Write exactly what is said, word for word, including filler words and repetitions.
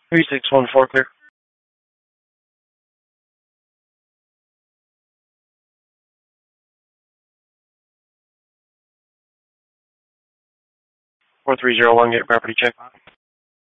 three six one four clear. four three zero one, get property check.